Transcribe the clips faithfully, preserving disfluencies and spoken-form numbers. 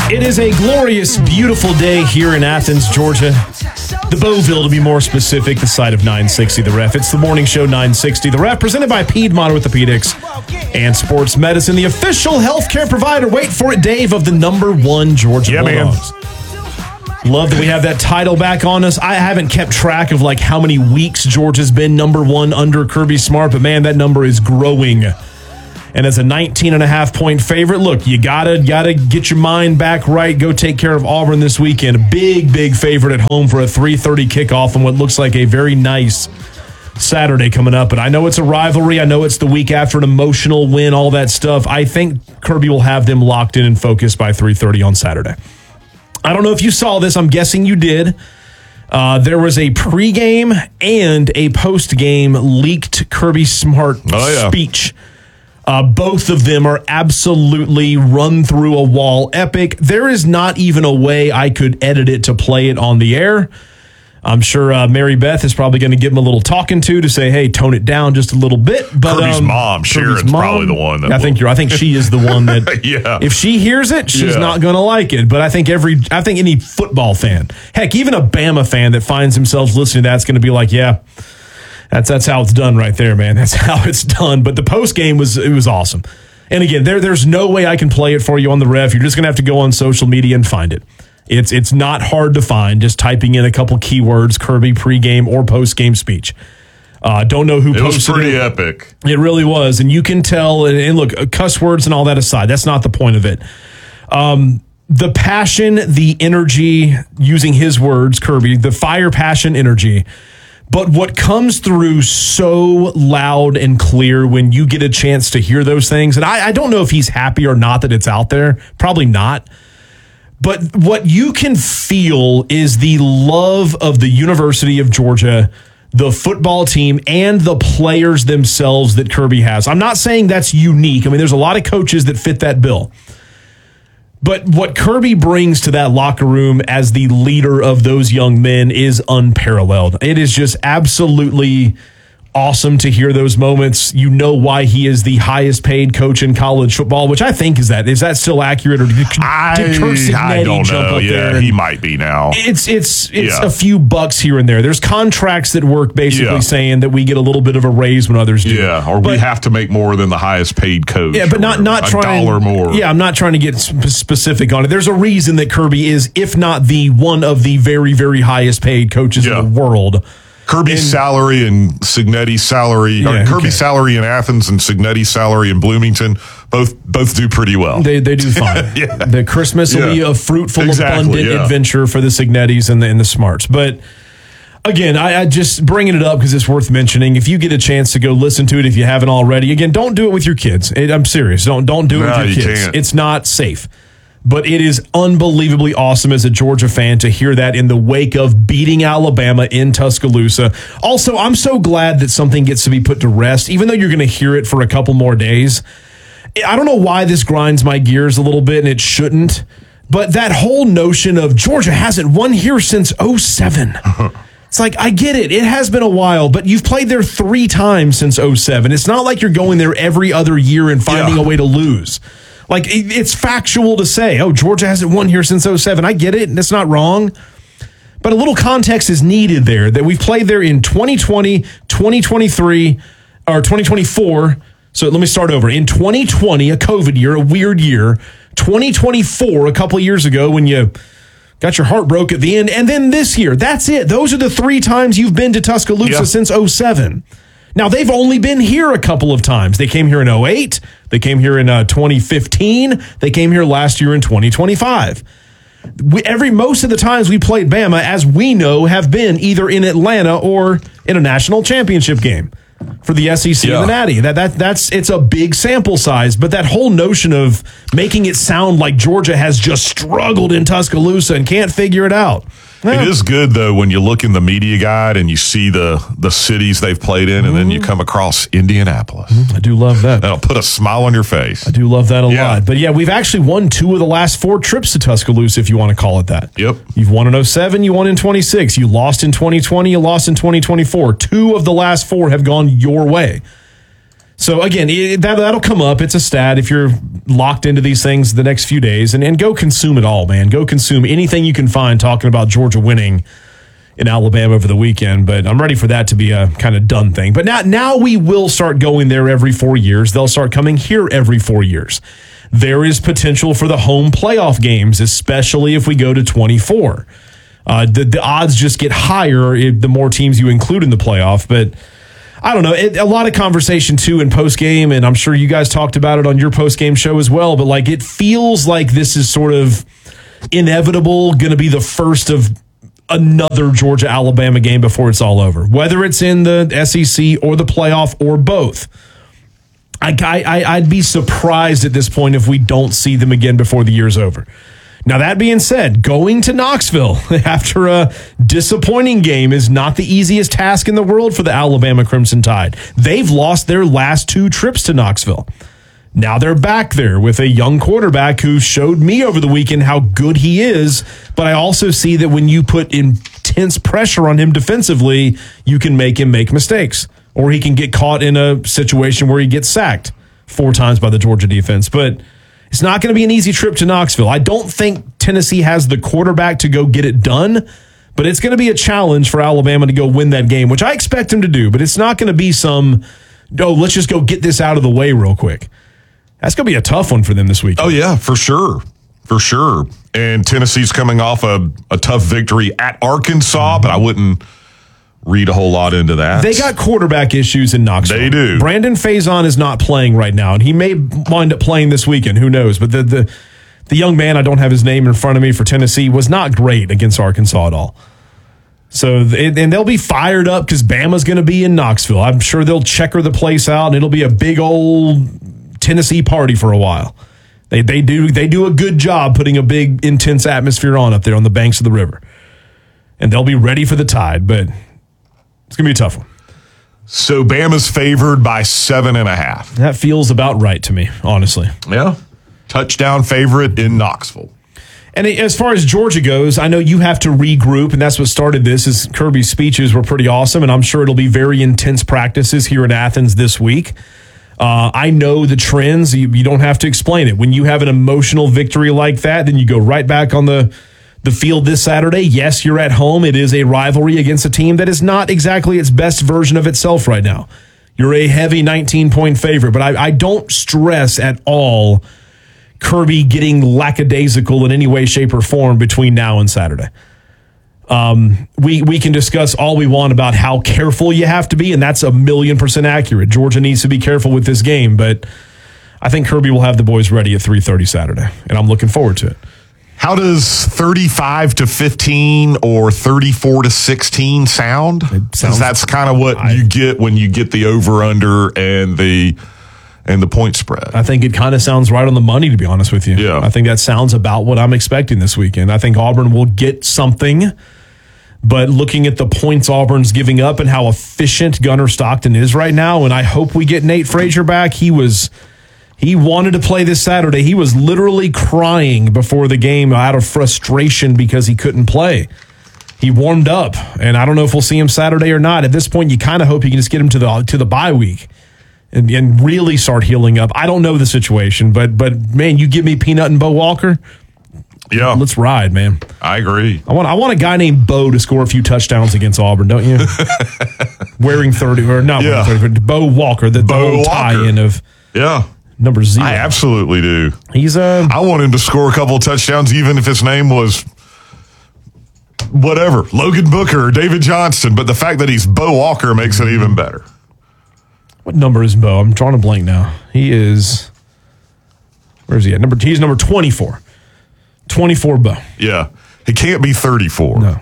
It is a glorious, beautiful day here in Athens, Georgia. The Beauville, to be more specific, the site of nine sixty The Ref. It's the morning show nine sixty The Ref, presented by Piedmont Orthopedics and Sports Medicine, the official healthcare provider. Wait for it, Dave, of the number one Georgia yeah, Bulldogs. Man. Love that we have that title back on us. I haven't kept track of like how many weeks Georgia's been number one under Kirby Smart, but man, that number is growing. And as a nineteen and a half point favorite, look, you gotta gotta get your mind back right. Go take care of Auburn this weekend. A big, big favorite at home for a three thirty kickoff on what looks like a very nice Saturday coming up. But I know it's a rivalry. I know it's the week after an emotional win, all that stuff. I think Kirby will have them locked in and focused by three thirty on Saturday. I don't know if you saw this. I'm guessing you did. Uh, there was a pregame and a postgame leaked Kirby Smart oh, yeah. speech. Uh, both of them are absolutely run through a wall epic. There is not even a way I could edit it to play it on the air. I'm sure uh, Mary Beth is probably going to give him a little talking to to say, hey, tone it down just a little bit. But Kirby's um, mom, Sharon's Kirby's mom, probably the one. That I will. think you're. I think she is the one that. yeah. If she hears it, she's yeah. not going to like it. But I think every. I think any football fan, heck, even a Bama fan that finds himself listening to that's going to be like, yeah. That's that's how it's done right there, man. That's how it's done. But the post game was it was awesome. And again, there there's no way I can play it for you on the Ref. You're just gonna have to go on social media and find it. It's it's not hard to find. Just typing in a couple keywords: Kirby pregame or post game speech. Uh, don't know who it posted was pretty it. epic. It really was, and you can tell. And, and look, cuss words and all that aside, that's not the point of it. Um, the passion, the energy, using his words, Kirby, the fire, passion, energy. But what comes through so loud and clear when you get a chance to hear those things, and I, I don't know if he's happy or not that it's out there, probably not. But what you can feel is the love of the University of Georgia, the football team, and the players themselves that Kirby has. I'm not saying that's unique. I mean, there's a lot of coaches that fit that bill. But what Kirby brings to that locker room as the leader of those young men is unparalleled. It is just absolutely awesome to hear those moments. You know why he is the highest paid coach in college football, which I think is that. Is that still accurate? Or did, did Kirk Cignetti I don't jump know. up Yeah, there? he might be now. It's it's it's yeah. a few bucks here and there. There's contracts that work basically yeah. saying that we get a little bit of a raise when others do. Yeah, or but, we have to make more than the highest paid coach. Yeah, but not not a trying dollar more. Yeah, I'm not trying to get sp- specific on it. There's a reason that Kirby is, if not the one of the very very highest paid coaches yeah. in the world. Kirby's and, salary and Cignetti's salary, yeah, or Kirby's okay. salary in Athens and Cignetti's salary in Bloomington, both both do pretty well. They they do fine. yeah. The Christmas will yeah. be a fruitful, exactly, abundant yeah. adventure for the Cignettis and the, and the Smarts. But again, I, I just bringing it up because it's worth mentioning. If you get a chance to go listen to it, if you haven't already, again, don't do it with your kids. It, I'm serious. Don't don't do it no, with your you kids. Can't. It's not safe. But it is unbelievably awesome as a Georgia fan to hear that in the wake of beating Alabama in Tuscaloosa. Also, I'm so glad that something gets to be put to rest, even though you're going to hear it for a couple more days. I don't know why this grinds my gears a little bit, and it shouldn't. But that whole notion of Georgia hasn't won here since oh seven. It's like, I get it. It has been a while, but you've played there three times since oh seven. It's not like you're going there every other year and finding yeah. a way to lose. Like, it's factual to say, oh, Georgia hasn't won here since oh seven. I get it, and that's not wrong. But a little context is needed there, that we've played there in twenty twenty, twenty twenty-three, or twenty twenty-four. So let me start over. In twenty twenty, a COVID year, a weird year. twenty twenty-four, a couple of years ago, when you got your heart broke at the end. And then this year, that's it. Those are the three times you've been to Tuscaloosa yeah. since oh seven. Now, they've only been here a couple of times. They came here in oh eight. They came here in uh, twenty fifteen. They came here last year in twenty twenty-five. We, every most of the times we played Bama, as we know, have been either in Atlanta or in a national championship game for the S E C yeah. and the Natty. That that that's it's a big sample size, but that whole notion of making it sound like Georgia has just struggled in Tuscaloosa and can't figure it out. Yeah. It is good, though, when you look in the media guide and you see the, the cities they've played in, and mm-hmm. then you come across Indianapolis. Mm-hmm. I do love that. That'll put a smile on your face. I do love that a yeah. lot. But, yeah, we've actually won two of the last four trips to Tuscaloosa, if you want to call it that. Yep. You've won in oh seven, you won in twenty-six. You lost in twenty twenty, you lost in twenty twenty-four. Two of the last four have gone your way. So again, it, that, that'll come up. It's a stat if you're locked into these things the next few days, and, and go consume it all, man. Go consume anything you can find talking about Georgia winning in Alabama over the weekend. But I'm ready for that to be a kind of done thing. But now, now we will start going there every four years. They'll start coming here every four years. There is potential for the home playoff games, especially if we go to twenty-four. Uh, the, the odds just get higher if, the more teams you include in the playoff. But I don't know. It, a lot of conversation, too, in postgame, and I'm sure you guys talked about it on your postgame show as well, but like it feels like this is sort of inevitable, going to be the first of another Georgia-Alabama game before it's all over, whether it's in the S E C or the playoff or both. I, I, I'd be surprised at this point if we don't see them again before the year's over. Now, that being said, going to Knoxville after a disappointing game is not the easiest task in the world for the Alabama Crimson Tide. They've lost their last two trips to Knoxville. Now they're back there with a young quarterback who showed me over the weekend how good he is, but I also see that when you put intense pressure on him defensively, you can make him make mistakes, or he can get caught in a situation where he gets sacked four times by the Georgia defense. But it's not going to be an easy trip to Knoxville. I don't think Tennessee has the quarterback to go get it done, but it's going to be a challenge for Alabama to go win that game, which I expect them to do, but it's not going to be some, oh, let's just go get this out of the way real quick. That's going to be a tough one for them this week. Oh, yeah, for sure. For sure. And Tennessee's coming off a, a tough victory at Arkansas, but I wouldn't read a whole lot into that. They got quarterback issues in Knoxville. They do. Brandon Faison is not playing right now, and he may wind up playing this weekend. Who knows? But the, the, the young man, I don't have his name in front of me, for Tennessee was not great against Arkansas at all. So, and they'll be fired up because Bama's going to be in Knoxville. I'm sure they'll checker the place out, and it'll be a big old Tennessee party for a while. They they do they do a good job putting a big, intense atmosphere on up there on the banks of the river. And they'll be ready for the Tide, but it's going to be a tough one. So Bama's favored by seven and a half. That feels about right to me, honestly. Yeah. Touchdown favorite in Knoxville. And as far as Georgia goes, I know you have to regroup, and that's what started this. Is Kirby's speeches were pretty awesome, and I'm sure it'll be very intense practices here in Athens this week. Uh, I know the trends. You, you don't have to explain it. When you have an emotional victory like that, then you go right back on the, the field this Saturday. Yes, you're at home. It is a rivalry against a team that is not exactly its best version of itself right now. You're a heavy nineteen-point favorite, but I, I don't stress at all Kirby getting lackadaisical in any way, shape, or form between now and Saturday. Um, we, we can discuss all we want about how careful you have to be, and that's a million percent accurate. Georgia needs to be careful with this game, but I think Kirby will have the boys ready at three thirty Saturday, and I'm looking forward to it. How does thirty-five to fifteen or thirty-four to sixteen sound? Because that's kind of what I, you get when you get the over-under and the and the point spread. I think it kind of sounds right on the money, to be honest with you. Yeah. I think that sounds about what I'm expecting this weekend. I think Auburn will get something. But looking at the points Auburn's giving up and how efficient Gunnar Stockton is right now, and I hope we get Nate Frazier back. He was he wanted to play this Saturday. He was literally crying before the game out of frustration because he couldn't play. He warmed up, and I don't know if we'll see him Saturday or not. At this point, you kind of hope you can just get him to the to the bye week and, and really start healing up. I don't know the situation, but but man, you give me Peanut and Bo Walker. Yeah, let's ride, man. I agree. I want I want a guy named Bo to score a few touchdowns against Auburn, don't you? wearing thirty or not yeah. wearing thirty, but Bo Walker, the, the whole tie-in of yeah number zero. I absolutely do. He's uh, I want him to score a couple of touchdowns, even if his name was whatever, Logan Booker or David Johnston. But the fact that he's Bo Walker makes it even better. What number is Bo? I'm drawing a blank now. He is. Where is he at? Number. He's number twenty-four. twenty-four Bo. Yeah. He can't be thirty-four. No.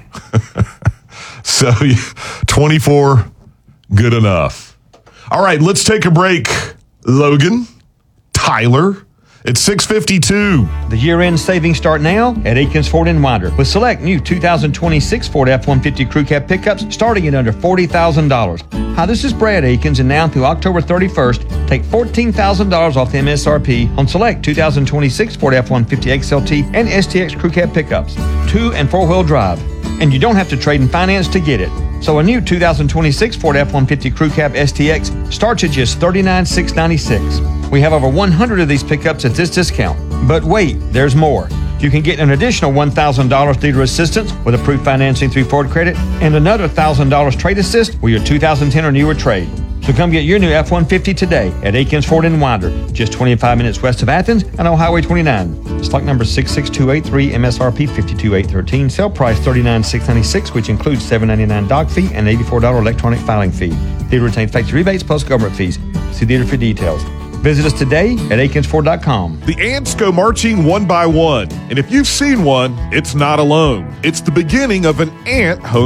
So twenty-four, good enough. All right, let's take a break. Logan, Tyler, it's six fifty-two. The year-end savings start now at Aikens Ford and Winder with select new two thousand twenty-six Ford F one fifty Crew Cab pickups starting at under forty thousand dollars. Hi, this is Brad Aikens, and now through October thirty-first, take fourteen thousand dollars off the M S R P on select two thousand twenty-six Ford F one fifty X L T and S T X Crew Cab pickups, two and four-wheel drive. And you don't have to trade in finance to get it. So a new two thousand twenty-six Ford F one fifty Crew Cab S T X starts at just thirty-nine thousand six hundred ninety-six dollars. We have over one hundred of these pickups at this discount. But wait, there's more. You can get an additional one thousand dollars dealer assistance with approved financing through Ford Credit and another one thousand dollars trade assist with your two thousand ten or newer trade. So come get your new F one fifty today at Akins Ford in Winder, just twenty-five minutes west of Athens and on Highway twenty-nine. Stock number six six two eight three, M S R P five two eight one three, sale price thirty-nine thousand six hundred ninety-six dollars, which includes seven hundred ninety-nine dollars dock fee and eighty-four dollars electronic filing fee. Dealer retains factory rebates plus government fees. See dealer for details. Visit us today at akins ford dot com. The ants go marching one by one, and if you've seen one, it's not alone. It's the beginning of an ant home